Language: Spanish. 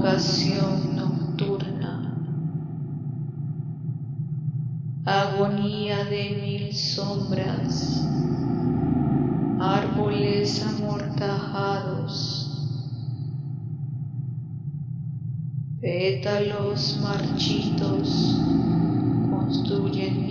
invocación nocturna, agonía de mil sombras, árboles amortajados, pétalos marchitos construyen